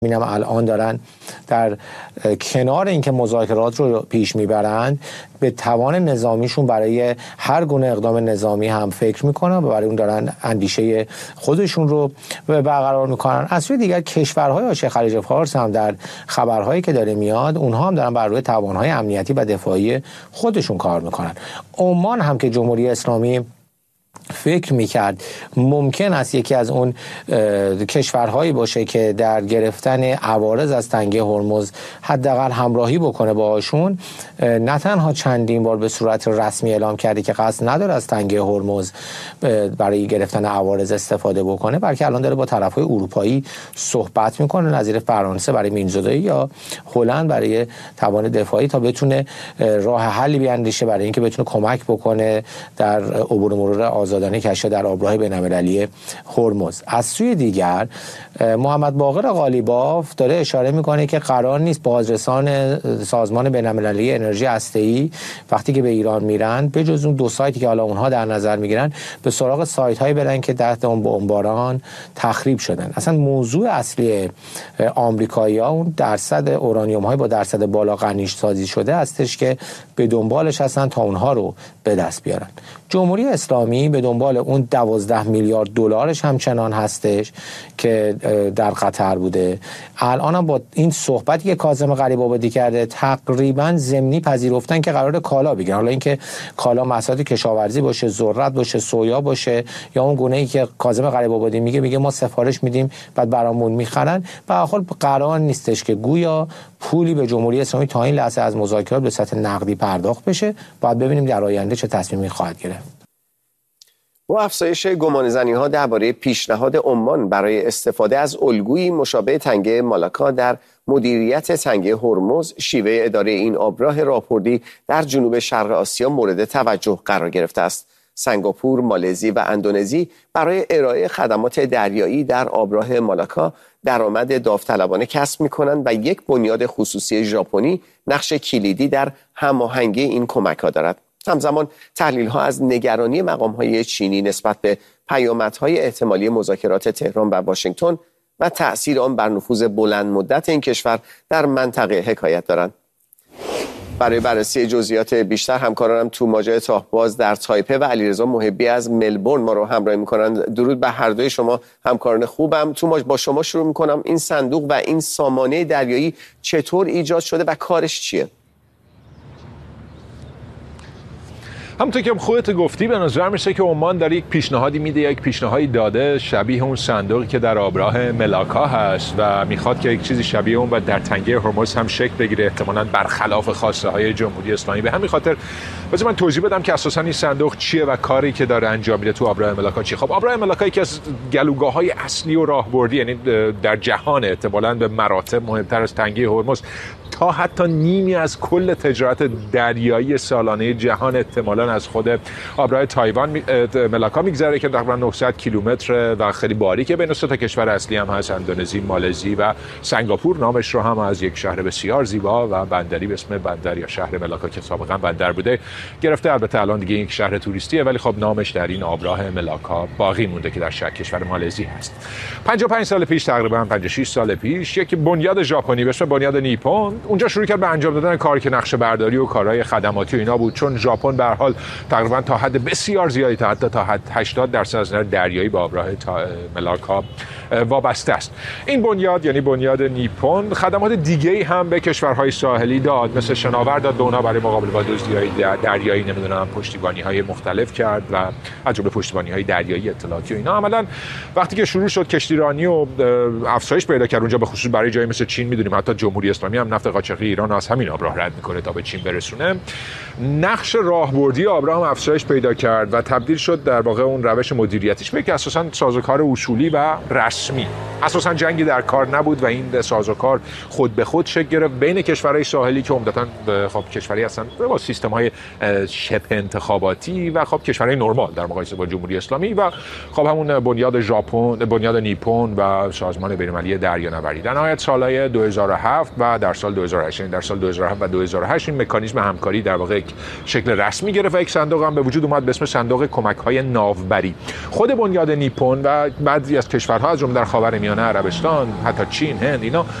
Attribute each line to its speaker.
Speaker 1: می‌بینم الان دارن در کنار اینکه مذاکرات رو پیش میبرند به توان نظامیشون برای هر گونه اقدام نظامی هم فکر میکنن و برای اون دارن اندیشه خودشون رو برقرار میکنن. از سوی دیگر کشورهای حاشیه خلیج فارس هم در خبرهایی که داره میاد اونها هم دارن بر روی توانهای امنیتی و دفاعی خودشون کار میکنن. عمان هم که جمهوری اسلامی فکر میکرد ممکن است یکی از اون کشورهایی باشه که در گرفتن عوارض از تنگه هرمز حداقل همراهی بکنه باهاشون، نه تنها چندین بار به صورت رسمی اعلام کرده که قصد نداره از تنگه هرمز برای گرفتن عوارض استفاده بکنه، بلکه الان داره با طرفهای اروپایی صحبت میکنه، نظیر فرانسه برای میان‌زدایی یا هلند برای توان دفاعی، تا بتونه راه حلی بیاندیشه برای اینکه بتونه کمک بکنه در عبور مرور آزادانه کشتی در آبراه بین‌المللی هرمز. از سوی دیگر محمد باقر قالیباف داره اشاره میکنه که قرار نیست بازرسان سازمان بین‌المللی انرژی هسته‌ای وقتی که به ایران میرن به جز اون 2 سایتی که حالا اونها در نظر میگیرن به سراغ سایت هایی برن که تحت اون بمباران تخریب شدن. اصلا موضوع اصلی آمریکایی‌ها اون درصد اورانیوم های با درصد بالا غنیش سازی شده هستش که به دنبالش هستن تا اونها رو به دست بیارن. جمهوری اسلامی به دنبال اون 12 میلیارد دلارش همچنان هستش که در قطر بوده. الان هم با این صحبتی که کاظم غریب‌آبادی کرده تقریبا ضمنی پذیرفتن که قرار کالا بگیرن. حالا اینکه کالا محصولات کشاورزی باشه، ذرت باشه، سویا باشه، یا اون گونه‌ای که کاظم غریب‌آبادی میگه ما سفارش میدیم بعد برامون میخرن، به هر حال قرار نیستش که گویا پولی به جمهوری اسلامی تا این لحظه از مذاکرات به صورت نقدی پرداخت بشه. باید ببینیم در آینده چه تصمیمی خواهد گرفت.
Speaker 2: با افزایش گمانه‌زنی‌ها درباره پیشنهاد عمان برای استفاده از الگویی مشابه تنگه مالاکا در مدیریت تنگه هرمز، شیوه اداره این آبراه راهبردی در جنوب شرق آسیا مورد توجه قرار گرفته است. سنگاپور، مالزی و اندونزی برای ارائه خدمات دریایی در آبراه مالاکا درآمد داوطلبانه کسب می‌کنند و یک بنیاد خصوصی ژاپنی نقش کلیدی در هماهنگی این کمک‌ها دارد. همزمان تحلیل‌ها از نگرانی مقام‌های چینی نسبت به پیامدهای احتمالی مذاکرات تهران و واشنگتن و تأثیر آن بر نفوذ بلند مدت این کشور در منطقه حکایت دارند. برای بررسی جزئیات بیشتر همکارانم توماج تاهباز در تایپه و علیرضا محبی از ملبورن ما رو همراهی می‌کنند. درود به هر دوی شما همکاران خوبم. توماج، با شما شروع می‌کنم. این صندوق و این سامانه دریایی چطور ایجاد شده و کارش چیه؟
Speaker 3: همونطور که خودت گفتی به نظر میشه که عمان داره یک پیشنهادی میده، یک پیشنهادی داده شبیه اون صندوقی که در آبراه ملاکا هست و میخواد که یک چیزی شبیه اون و در تنگه هرمز هم شکل بگیره، احتمالاً برخلاف خواسته های جمهوری اسلامی. به همین خاطر بذار من توضیح بدم که اساساً این صندوق چیه و کاری که داره انجام میده تو آبراه ملاکا چیه. خب آبراه ملاکا یکی از گلوگاه‌های اصلی و راهبردی، یعنی در جهان احتمالاً به مراتب مهمتر از تنگه هرمز، تا حتی نیمی از کل تجارت دریایی سالانه جهان احتمالاً از خود آبراه تایوان ملاکا میگذره که تقریبا 900 کیلومتر و خیلی باریکه. بین 3 تا کشور اصلی هم هست، اندونزی، مالزی و سنگاپور. نامش رو هم از یک شهر بسیار زیبا و بندری به اسم بندر یا شهر ملاکا که سابقا بندر بوده گرفته. البته الان دیگه یک شهر توریستیه، ولی خب نامش در این آبراه ملاکا باقی مونده که در کشور مالزی هست. 55 سال پیش، تقریبا 56 سال پیش، یک بنیاد ژاپنی به اسم بنیاد نیپون اونجا شروع کرد به انجام دادن کاری که نقشه برداری و کارهای خدماتی و اینا بود، چون ژاپن به هر حال تقریبا تا حد بسیار زیادی، تا حتی تا حد 80% از نظر دریایی به آبراه ملاکا وابسته است. این بنیاد یعنی بنیاد نیپون خدمات دیگه‌ای هم به کشورهای ساحلی داد، مثل شناور داد به اونها برای مقابله با دزدی‌های دریایی، نمیدونم پشتیبانی‌های مختلف کرد و از جمله پشتیبانی‌های دریایی اطلاعاتی و اینا. عملاً وقتی که شروع شد کشتیرانی و افزایش پیدا کرد اونجا، به خصوص برای جایی مثل چین، می‌دونیم حتی جمهوری اسلامی هم نفت قاچاقی ایران از همین آبراه رد می‌کنه تا به چین برسونه، نقش راهبردی آبراه هم افزایش پیدا کرد و تبدیل شد در واقع اون روش مدیریتیش به که اساساً سازوکار اصولی و رسمی. اساساً جنگی در کار نبود و این سازوکار خود به خود شکل گرفت بین کشورهای ساحلی که عمدتاً خب کشوری هستن با سیستم‌های شبه انتخاباتی و خب کشورهای نرمال در مقایسه با جمهوری اسلامی، و خب همون بنیاد ژاپن، بنیاد نیپون و سازمان بین‌المللی دریانوردی. در نهایت سالهای 2007 و در سال 2008، یعنی در سال 2007 و 2008 این مکانیزم همکاری در واقع یک شکل رسمی گرفت و یک صندوق هم به وجود اومد به اسم صندوق کمک‌های ناوبری. خود بنیاد نیپون و بعضی از کشورها از جمله در خاورمیانه، عربستان، حتی چین، هند، اینا